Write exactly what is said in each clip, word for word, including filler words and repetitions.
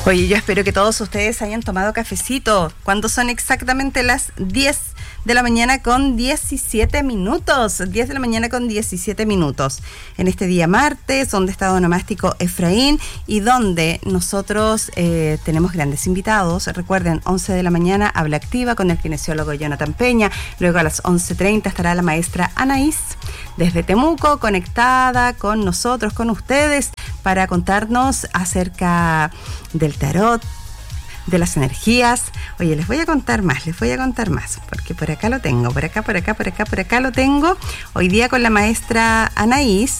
Oye, yo espero que todos ustedes hayan tomado cafecito. ¿Cuándo son exactamente las diez de la mañana con diecisiete minutos? diez de la mañana con diecisiete minutos. En este día martes, donde está Don Omástico Efraín y donde nosotros eh, tenemos grandes invitados. Recuerden, once de la mañana, Habla Activa con el kinesiólogo Jonathan Peña. Luego a las once treinta estará la maestra Anaís desde Temuco, conectada con nosotros, con ustedes, para contarnos acerca del tarot, de las energías. Oye, les voy a contar más, les voy a contar más, porque por acá lo tengo, por acá, por acá, por acá, por acá lo tengo. Hoy día con la maestra Anaís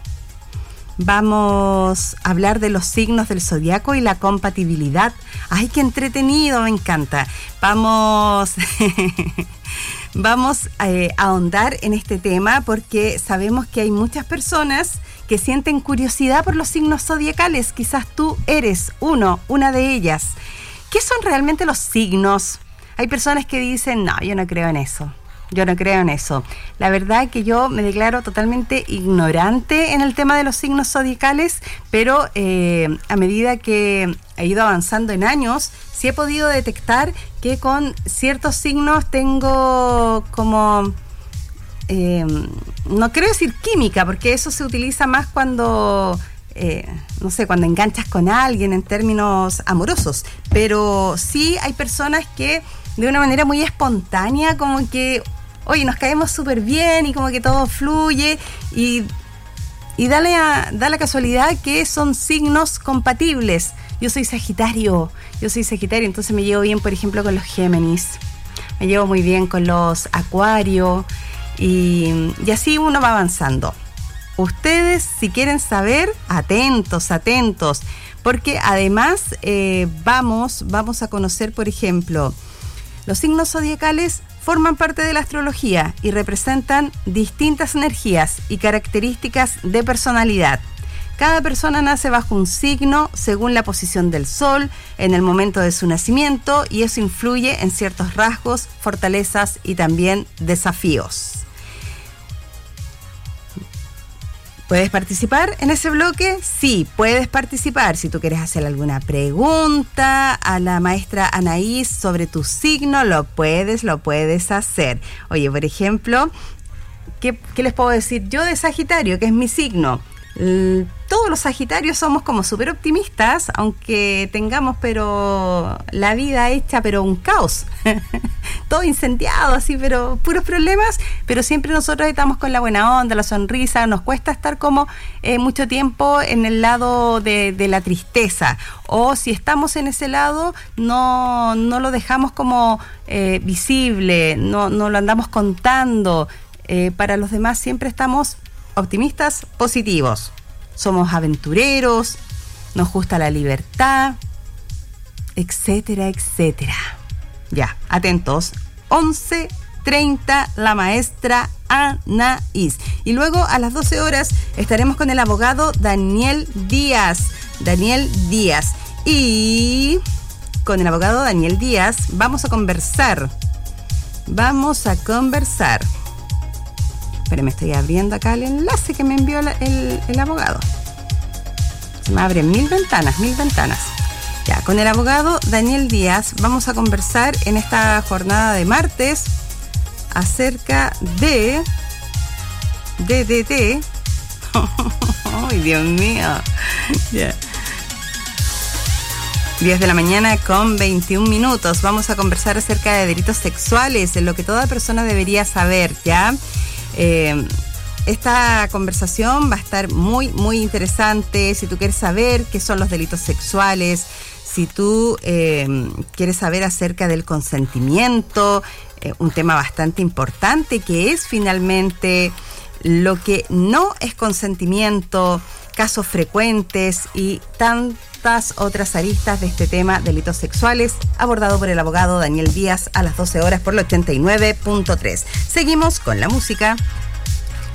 vamos a hablar de los signos del zodiaco y la compatibilidad. ¡Ay, qué entretenido! Me encanta. Vamos... Vamos eh, a ahondar en este tema porque sabemos que hay muchas personas que sienten curiosidad por los signos zodiacales. Quizás tú eres uno, una de ellas. ¿Qué son realmente los signos? Hay personas que dicen, no, yo no creo en eso. Yo no creo en eso. La verdad que yo me declaro totalmente ignorante en el tema de los signos zodiacales, pero eh, a medida que he ido avanzando en años, sí he podido detectar que con ciertos signos tengo como... Eh, no quiero decir química, porque eso se utiliza más cuando... Eh, no sé, cuando enganchas con alguien en términos amorosos, pero sí hay personas que de una manera muy espontánea como que, oye, nos caemos súper bien y como que todo fluye y, y da, la, da la casualidad que son signos compatibles. Yo soy Sagitario, yo soy Sagitario, entonces me llevo bien, por ejemplo, con los Géminis, me llevo muy bien con los Acuario y, y así uno va avanzando. Ustedes, si quieren saber, atentos, atentos, porque además eh, vamos, vamos a conocer, por ejemplo, los signos zodiacales forman parte de la astrología y representan distintas energías y características de personalidad. Cada persona nace bajo un signo según la posición del sol en el momento de su nacimiento y eso influye en ciertos rasgos, fortalezas y también desafíos. ¿Puedes participar en ese bloque? Sí, puedes participar. Si tú quieres hacer alguna pregunta a la maestra Anaís sobre tu signo, lo puedes, lo puedes hacer. Oye, por ejemplo, ¿qué, qué les puedo decir? Yo de Sagitario, que es mi signo. L- todos los Sagitarios somos como súper optimistas, aunque tengamos pero la vida hecha pero un caos. Todo incendiado así, pero puros problemas, pero siempre nosotros estamos con la buena onda, la sonrisa. Nos cuesta estar como eh, mucho tiempo en el lado de, de la tristeza, o si estamos en ese lado no, no lo dejamos como eh, visible, no, no lo andamos contando. Eh, para los demás siempre estamos optimistas, positivos. Somos aventureros, nos gusta la libertad, etcétera, etcétera. Ya, atentos. once treinta, la maestra Anaís. Y luego a las doce horas estaremos con el abogado Daniel Díaz. Daniel Díaz. Y con el abogado Daniel Díaz vamos a conversar. Vamos a conversar. Pero me estoy abriendo acá el enlace que me envió el, el, el abogado. Se me abren mil ventanas, mil ventanas. Ya, con el abogado Daniel Díaz vamos a conversar en esta jornada de martes acerca de... De, de, de... ¡Ay, Dios mío! Ya. diez de la mañana con veintiún minutos. Vamos a conversar acerca de delitos sexuales, de lo que toda persona debería saber, ¿ya? Eh, esta conversación va a estar muy, muy interesante. Si tú quieres saber qué son los delitos sexuales, si tú eh, quieres saber acerca del consentimiento, eh, un tema bastante importante que es finalmente lo que no es consentimiento, casos frecuentes y tantas otras aristas de este tema, delitos sexuales, abordado por el abogado Daniel Díaz a las doce horas por la ochenta y nueve punto tres. Seguimos con la música.